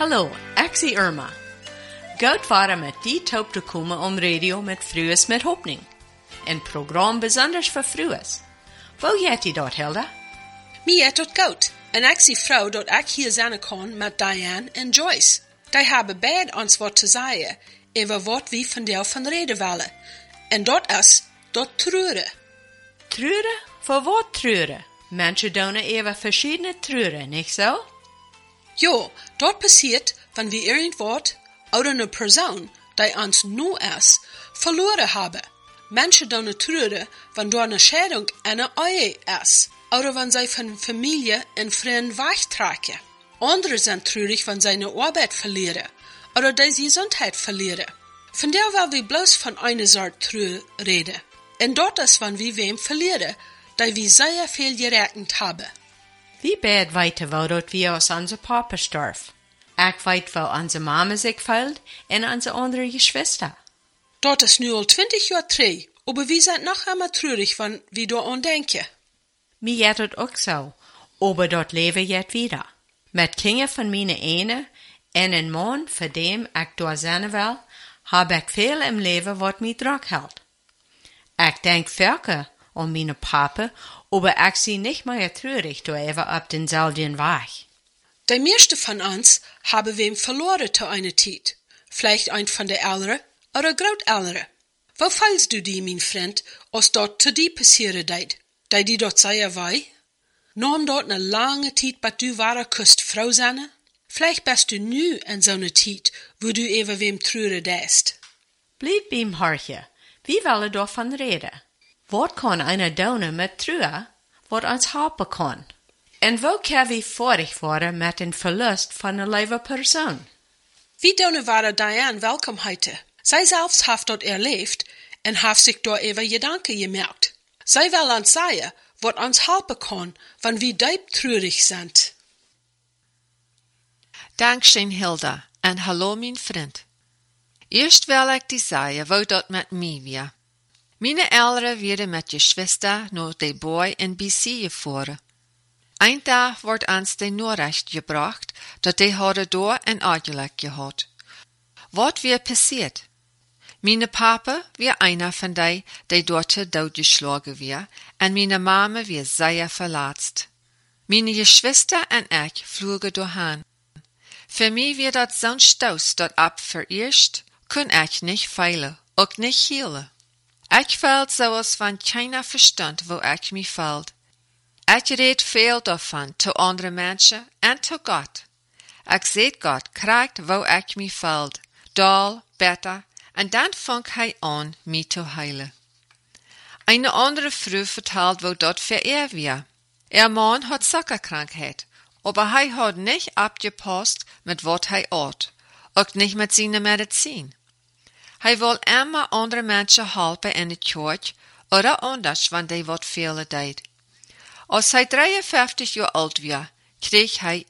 Hallo, ik zie Irma. Goud waren met die top te komen om radio met Vrouwes met Hoffnung. Een programma besonders voor vrouwen. Wo jet die dat, Hilda? Mi jet dat goud. En ik zie vrouw dat ik hier zijn kan met Diane en Joyce. Die hebben beide ons wat te zeggen over wat we van reden willen. En dat is dat treuren. Treuren? Voor wat treuren? Mensen doen even verschillende treuren, niet zo? Ja, dat passiert, wenn wir irgendwas oder eine Person, die uns nu is, verloren hebben. Menschen doen treuren, wenn door eine Scheidung eine Ehe is, oder wenn sie von Familie und Freunden wegtrekken. Andere sind treurig, wenn sie eine Arbeit verlieren, oder die Gesundheit verlieren. Von der will wir bloß von einer Sorte Treuer reden. Und dort ist, wenn wir wem verlieren, die wir sehr viel gerechnet haben. Wie bad weten we dat we als onze papa starf? Ik weet wel onze mama zich veilt en onze andere Geschwister. Dat is nu al 20 jaar terug, aber wir sind noch einmal traurig, wenn wir daran denken. Mir jet het ook zo, aber dat leven jet wieder. Met kinderen van mijn ene en een man voor dem ik door zijn wil, heb ik veel im leven wat mij druk houdt. Ik denk vaker an meine Papa, aber ich sie nicht mehr traurig, da even auf denselben Weg. Die meeste von uns haben wem verloren zu einer Zeit. Vielleicht ein von der Älteren oder Großeltern. Wo fühlst du die, mein Freund, als dort zu dir passieren deed? Die dort sehr wei? Nahm dort eine lange Zeit, bis du wahre Küst Frau sein? Vielleicht bist du nu in so einer Zeit, wo du even wem trauren dest. Bleib beim Horche. Wie will davon reden? Wat kan einer doen met treuer, wat ons helpen kan? En wo kan we vorig worden met een verlust van een lieve persoon? Wie doen waren Diane welkom heute? Zij zelfs heeft dat erlebt en heeft zich door even Gedanken gemerkt. Zij wil ons zeggen, wat ons helpen kan, wanneer we diep treurig zijn. Dankschön, Hilda, en hallo, mijn vriend. Eerst wil ik die zeggen, wo dat met mij weer. Meine Eltern werden mit Geschwister naar de boy in BC gefahren. Ein Tag wordt ons de Nachricht gebracht, dat die hadden door een ongeluk gehad. Wat weer passiert? Meine Papa weer einer von die dort doodgeschlagen weer, en meine Mama weer sehr verletzt. Meine Geschwister en ich flogen doorheen. Für mich weer dat zo'n stoos dat ab vereerst, kon ich nicht feilen, ook nicht healen. Ich felt zoals van keiner verstand wo ich mich felt. Ich red veel davon zu andere Menschen en zu Gott. Ich seht Gott krijgt wo ich mich felt, dal, beter, en dan fang hij an, mich zu heilen. Eine andere Frau vertelt wo dort für weer. Mann hat Zuckerkrankheit, aber hij hat nicht abgepasst mit wat hij at, ook nicht mit seiner Medizin. Hij wil immer andere mensen helpen in de kerk, oder anders, wanneer hij wat fehlen deed. Als hij 53 jaar oud was, kreeg hij